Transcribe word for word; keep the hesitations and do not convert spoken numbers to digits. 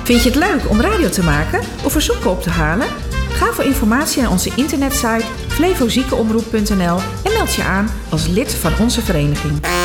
Vind je het leuk om radio te maken of verzoeken op te halen? Ga voor informatie naar onze internetsite flevoziekenomroep punt n l en meld je aan als lid van onze vereniging.